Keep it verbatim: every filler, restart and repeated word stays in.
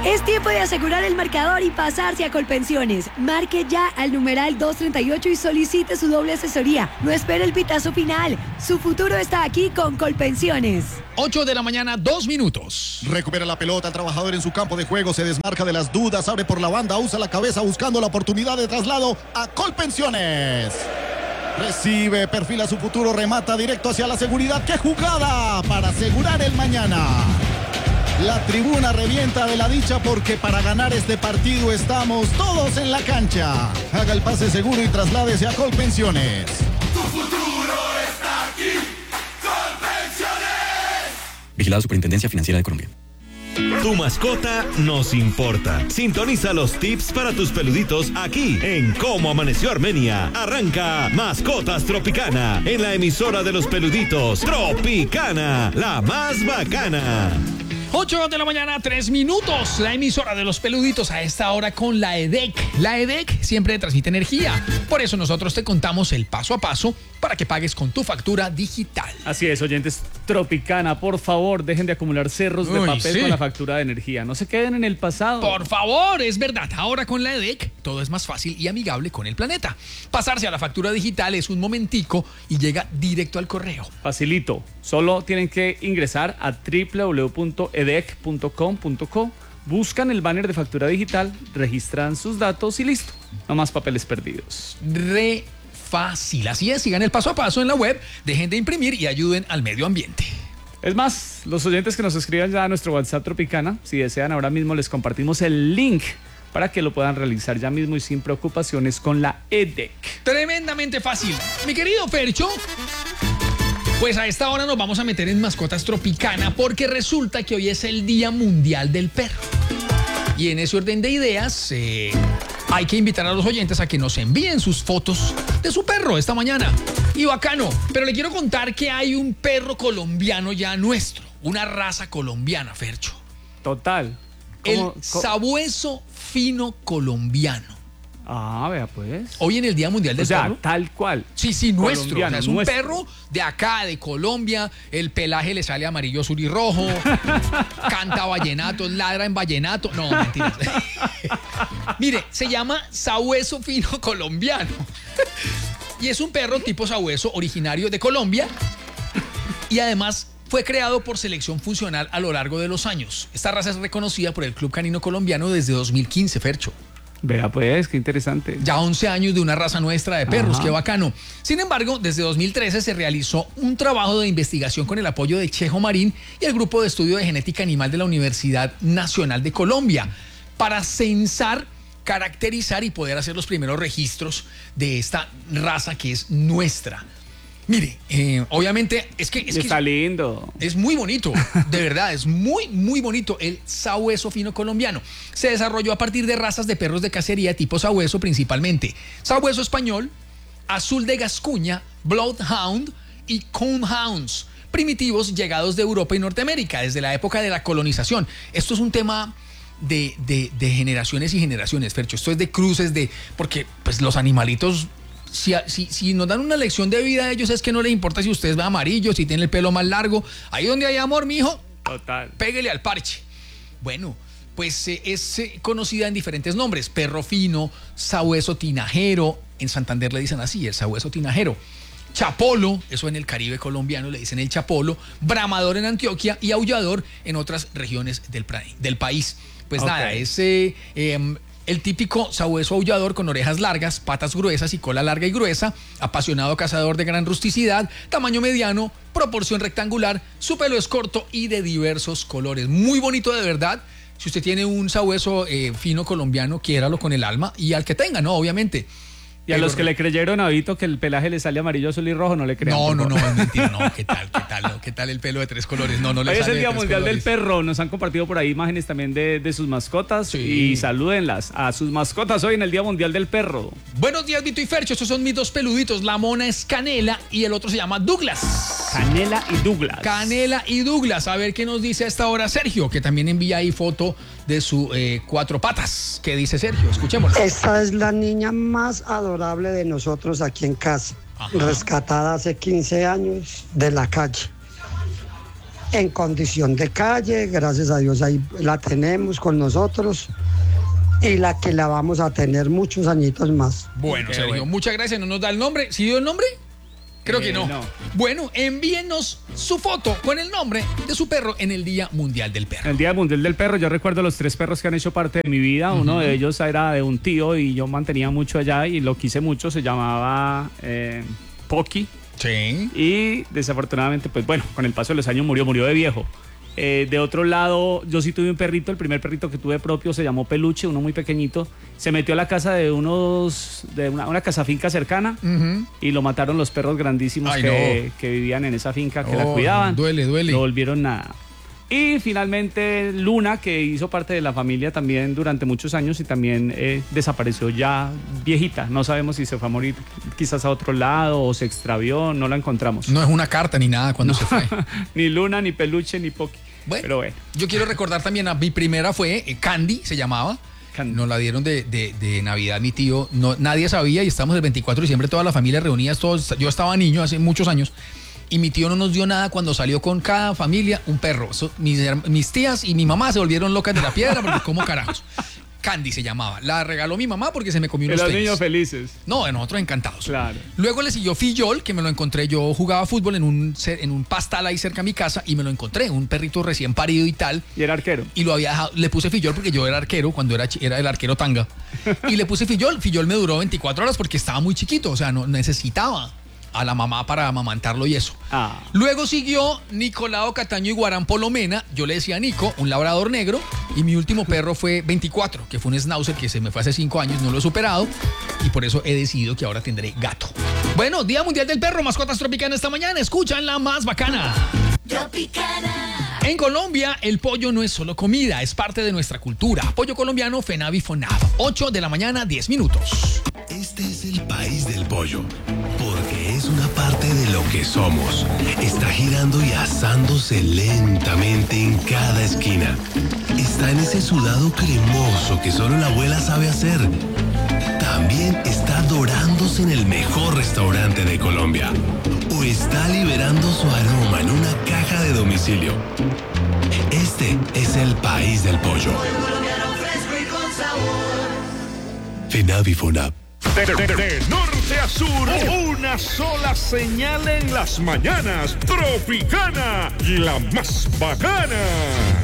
Es tiempo de asegurar el marcador y pasarse a Colpensiones. Marque ya al numeral doscientos treinta y ocho y solicite su doble asesoría. No espere el pitazo final. Su futuro está aquí con Colpensiones. ocho de la mañana, dos minutos. Recupera la pelota, el trabajador en su campo de juego, se desmarca de las dudas, abre por la banda, usa la cabeza buscando la oportunidad de traslado a Colpensiones. Recibe, perfila su futuro, remata directo hacia la seguridad. ¡Qué jugada para asegurar el mañana! La tribuna revienta de la dicha porque para ganar este partido estamos todos en la cancha. Haga el pase seguro y trasládese a Colpensiones. Tu futuro está aquí. Colpensiones. Vigilado Superintendencia Financiera de Colombia. Tu mascota nos importa. Sintoniza los tips para tus peluditos aquí en Cómo Amaneció Armenia. Arranca Mascotas Tropicana en la emisora de los peluditos. Tropicana, la más bacana. ocho de la mañana, tres minutos. La emisora de los peluditos a esta hora con la E D E C. La E D E C siempre transmite energía. Por eso nosotros te contamos el paso a paso para que pagues con tu factura digital. Así es, oyentes Tropicana, por favor, dejen de acumular cerros de Uy, papel sí. con la factura de energía. No se queden en el pasado. Por favor, es verdad. Ahora con la E D E C todo es más fácil y amigable con el planeta. Pasarse a la factura digital es un momentico y llega directo al correo. Facilito. Solo tienen que ingresar a doble u doble u doble u punto e d e c punto com punto co, buscan el banner de factura digital, registran sus datos y listo. No más papeles perdidos. Re fácil. Así es, sigan el paso a paso en la web, dejen de imprimir y ayuden al medio ambiente. Es más, los oyentes que nos escriban ya a nuestro WhatsApp Tropicana, si desean ahora mismo les compartimos el link para que lo puedan realizar ya mismo y sin preocupaciones con la E D E C. Tremendamente fácil. Mi querido Fercho, pues a esta hora nos vamos a meter en Mascotas Tropicana porque resulta que hoy es el Día Mundial del Perro. Y en ese orden de ideas, eh, hay que invitar a los oyentes a que nos envíen sus fotos de su perro esta mañana. Y bacano, pero le quiero contar que hay un perro colombiano ya nuestro, una raza colombiana, Fercho. Total. El ¿Cómo, cómo? sabueso fino colombiano. Ah, vea pues. Hoy en el Día Mundial del O sea, Perro. tal cual. Sí, sí, nuestro. O sea, es un nuestro. perro de acá, de Colombia. El pelaje le sale amarillo, azul y rojo. Canta vallenatos, ladra en vallenato. No, mentiras. Mire, se llama sabueso fino colombiano. Y es un perro tipo sabueso originario de Colombia. Y además fue creado por selección funcional a lo largo de los años. Esta raza es reconocida por el Club Canino Colombiano desde dos mil quince, Fercho. Vea pues, qué interesante. Ya once años de una raza nuestra de perros, Ajá. qué bacano. Sin embargo, desde dos mil trece se realizó un trabajo de investigación con el apoyo de Chejo Marín y el Grupo de Estudio de Genética Animal de la Universidad Nacional de Colombia para censar, caracterizar y poder hacer los primeros registros de esta raza que es nuestra. Mire, eh, obviamente es que... Es Está que lindo. es muy bonito, de verdad, es muy, muy bonito el sabueso fino colombiano. Se desarrolló a partir de razas de perros de cacería tipo sabueso principalmente. Sabueso español, azul de Gascuña, Bloodhound y Coonhounds, primitivos llegados de Europa y Norteamérica desde la época de la colonización. Esto es un tema de, de, de generaciones y generaciones, Fercho. Esto es de cruces, de porque pues, los animalitos... Si, si, si nos dan una lección de vida a ellos es que no les importa si ustedes ven amarillo, si tienen el pelo más largo. Ahí donde hay amor, mijo, Total. péguele al parche. Bueno, pues eh, es eh, conocida en diferentes nombres. Perro fino, sabueso tinajero. En Santander le dicen así, el sabueso tinajero. Chapolo, eso en el Caribe colombiano le dicen el chapolo. Bramador en Antioquia y aullador en otras regiones del, del país. Pues Ok. nada, es... Eh, eh, el típico sabueso aullador con orejas largas, patas gruesas y cola larga y gruesa, apasionado cazador de gran rusticidad, tamaño mediano, proporción rectangular, su pelo es corto y de diversos colores. Muy bonito de verdad. Si usted tiene un sabueso eh, fino colombiano, quiéralo con el alma y al que tenga, ¿no? Obviamente. Y a Pero- los que le creyeron a Vito que el pelaje le sale amarillo, azul y rojo, no le crean. No, por no, no, favor. es mentira, no, ¿qué tal, qué tal, no? ¿Qué tal el pelo de tres colores? No, no le Hoy es sale el de Día tres Mundial del colores. Perro. Nos han compartido por ahí imágenes también de, de sus mascotas. Sí. Y salúdenlas a sus mascotas hoy en el Día Mundial del Perro. Buenos días, Vito y Fercho, estos son mis dos peluditos, la mona es Canela y el otro se llama Douglas. Canela y Douglas. Canela y Douglas, a ver qué nos dice a esta hora Sergio, que también envía ahí foto de su eh, cuatro patas. ¿Qué dice Sergio? Escuchémoslo. Esta es la niña más adorable de nosotros aquí en casa, Ajá. rescatada hace quince años de la calle. en condición de calle, gracias a Dios ahí la tenemos con nosotros y la que la vamos a tener muchos añitos más. Bueno, Qué Sergio, bueno. muchas gracias. ¿No nos da el nombre? ¿Sí dio el nombre? Creo que Eh, no. no. Bueno, envíenos su foto con el nombre de su perro en el Día Mundial del Perro. El Día Mundial del Perro, yo recuerdo los tres perros que han hecho parte de mi vida. Uh-huh. Uno de ellos era de un tío y yo mantenía mucho allá y lo quise mucho. Se llamaba eh, Pocky. Sí. Y desafortunadamente, pues bueno, con el paso de los años murió, murió de viejo. Eh, de otro lado, yo sí tuve un perrito, el primer perrito que tuve propio se llamó Peluche, uno muy pequeñito. Se metió a la casa de unos, de una, una casa finca cercana Uh-huh. y lo mataron los perros grandísimos Ay, que, no. que vivían en esa finca, que Oh, la cuidaban. duele, duele. No volvieron nada. Y finalmente Luna, que hizo parte de la familia también durante muchos años y también eh, desapareció ya viejita. No sabemos si se fue a morir quizás a otro lado o se extravió, no la encontramos. No es una carta ni nada cuando se fue. Ni Luna, ni Peluche, ni Pocky. Bueno, Pero bueno. yo quiero recordar también a mi primera fue eh, Candy, se llamaba. Candy. Nos la dieron de, de, de Navidad mi tío. No, nadie sabía y estábamos el veinticuatro de diciembre toda la familia reunida. Todos, yo estaba niño hace muchos años y mi tío no nos dio nada cuando salió con cada familia un perro. So, mis, mis tías y mi mamá se volvieron locas de la piedra porque ¿cómo carajos? Candy se llamaba. La regaló mi mamá porque se me comió unos Los tenis. niños felices. No, nosotros encantados. Claro. Luego le siguió Fillol, que me lo encontré. Yo jugaba fútbol en un, en un pastal ahí cerca de mi casa y me lo encontré. Un perrito recién parido y tal. Y era arquero. Y lo había dejado, le puse Fillol porque yo era arquero cuando era, chi- era el arquero tanga. Y le puse Fillol. Fillol me duró veinticuatro horas porque estaba muy chiquito. O sea, no necesitaba a la mamá para amamantarlo y eso. Ah. Luego siguió Nicolao Cataño y Guarán Polomena. Yo le decía a Nico, un labrador negro. Y mi último perro fue veinticuatro, que fue un schnauzer que se me fue hace cinco años, no lo he superado. Y por eso he decidido que ahora tendré gato. Bueno, Día Mundial del Perro, mascotas Tropicana esta mañana. Escuchan la más bacana. Tropicana. En Colombia, el pollo no es solo comida, es parte de nuestra cultura. Pollo colombiano, FENAVI FONAV. ocho de la mañana, diez minutos. Este es el país del pollo, porque es una parte de lo que somos. Está girando y asándose lentamente en cada esquina. Está en ese sudado cremoso que solo la abuela sabe hacer. También está dorándose en el mejor restaurante de Colombia. O está liberando su aroma en una caja de domicilio. Este es el país del pollo. FENAVI FONAV. De, de- de norte a sur, una sola señal en las mañanas. Tropicana, la más bacana.